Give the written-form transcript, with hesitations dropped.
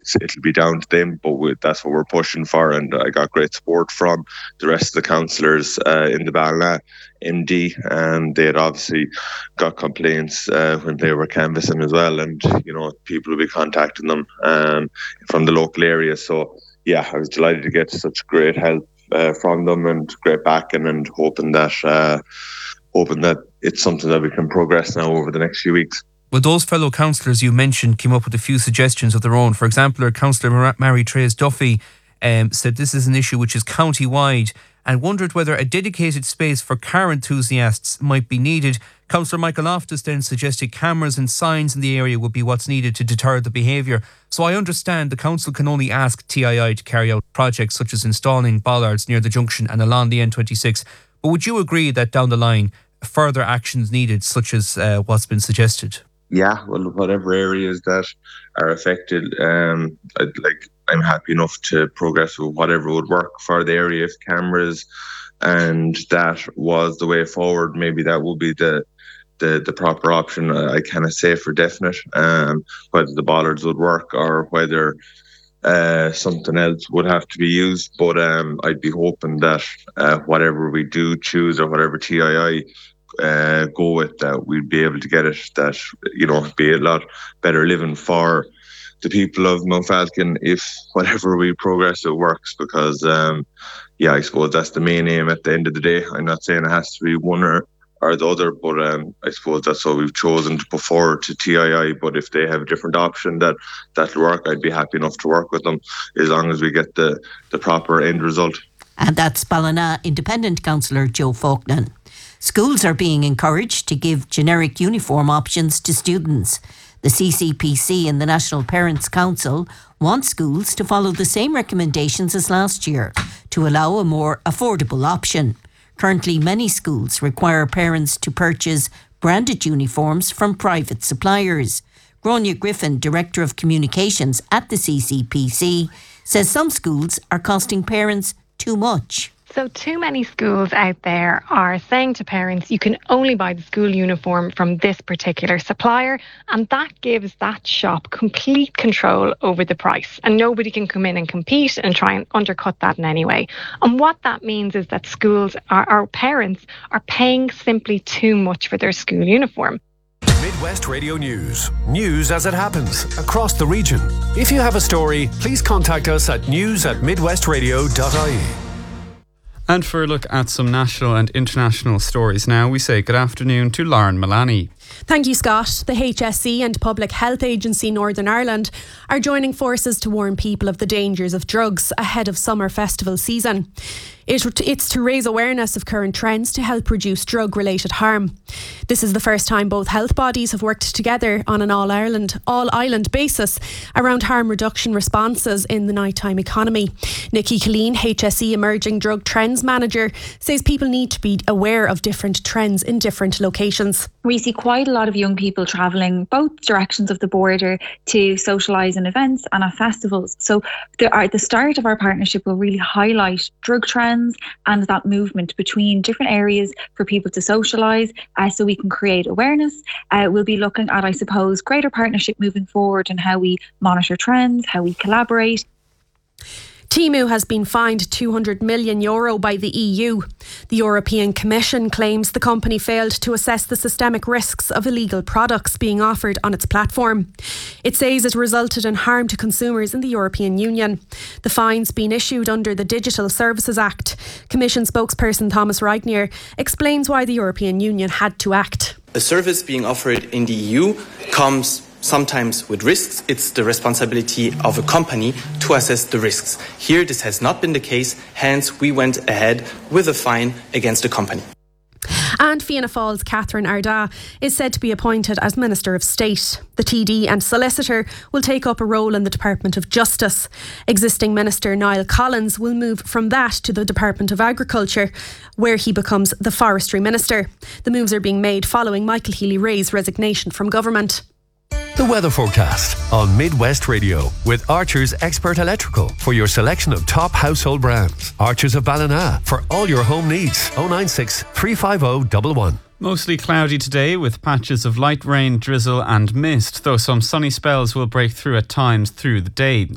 it'll be down to them, but that's what we're pushing for. And I got great support from the rest of the councillors in the Ballina MD, and they had obviously got complaints when they were canvassing as well, and people will be contacting them from the local area. So yeah, I was delighted to get such great help from them and great backing, and hoping that it's something that we can progress now over the next few weeks. Well, those fellow councillors you mentioned came up with a few suggestions of their own. For example, Councillor Mary-Therese Duffy said this is an issue which is county-wide, and wondered whether a dedicated space for car enthusiasts might be needed. Councillor Michael Loftus then suggested cameras and signs in the area would be what's needed to deter the behaviour. So I understand the council can only ask TII to carry out projects such as installing bollards near the junction and along the N26. But would you agree that down the line further actions needed, such as what's been suggested? Yeah, well, whatever areas that are affected, I'm happy enough to progress with whatever would work for the area. If cameras and that was the way forward, maybe that would be the proper option. I cannot say for definite whether the bollards would work or whether something else would have to be used, but I'd be hoping that whatever we do choose, or whatever TII go with, that we'd be able to get it, that be a lot better living for the people of Mountfalcon if whatever we progress it works, because I suppose that's the main aim at the end of the day. I'm not saying it has to be one or the other, but I suppose that's what we've chosen to put forward to TII. But if they have a different option that'll work, I'd be happy enough to work with them, as long as we get the proper end result. And that's Ballina Independent Councillor Joe Faulkner. Schools are being encouraged to give generic uniform options to students. The CCPC and the National Parents Council want schools to follow the same recommendations as last year to allow a more affordable option. Currently, many schools require parents to purchase branded uniforms from private suppliers. Gráinne Griffin, Director of Communications at the CCPC, says some schools are costing parents too much. So too many schools out there are saying to parents, you can only buy the school uniform from this particular supplier, and that gives that shop complete control over the price, and nobody can come in and compete and try and undercut that in any way. And what that means is that our parents are paying simply too much for their school uniform. Midwest Radio News. News as it happens across the region. If you have a story, please contact us at news@midwestradio.ie. And for a look at some national and international stories now, we say good afternoon to Lauren Mullaney. Thank you, Scott. The HSE and Public Health Agency Northern Ireland are joining forces to warn people of the dangers of drugs ahead of summer festival season. It's to raise awareness of current trends to help reduce drug-related harm. This is the first time both health bodies have worked together on an all-island basis around harm reduction responses in the nighttime economy. Nikki Killeen, HSE Emerging Drug Trends Manager, says people need to be aware of different trends in different locations. We see quite a lot of young people travelling both directions of the border to socialise in events and at festivals. So the start of our partnership will really highlight drug trends and that movement between different areas for people to socialise, so we can create awareness. We'll be looking at, I suppose, greater partnership moving forward and how we monitor trends, how we collaborate. Temu has been fined €200 million by the EU. The European Commission claims the company failed to assess the systemic risks of illegal products being offered on its platform. It says it resulted in harm to consumers in the European Union. The fine's been issued under the Digital Services Act. Commission spokesperson Thomas Reitner explains why the European Union had to act. A service being offered in the EU comes sometimes with risks. It's the responsibility of a company to assess the risks. Here, this has not been the case. Hence, we went ahead with a fine against the company. And Fianna Fáil's Catherine Ardagh is said to be appointed as Minister of State. The TD and solicitor will take up a role in the Department of Justice. Existing Minister Niall Collins will move from that to the Department of Agriculture, where he becomes the Forestry Minister. The moves are being made following Michael Healy-Rae's resignation from government. The weather forecast on Midwest Radio with Archer's Expert Electrical for your selection of top household brands. Archer's of Ballina for all your home needs. 096 350 111. Mostly cloudy today with patches of light rain, drizzle and mist, though some sunny spells will break through at times through the day.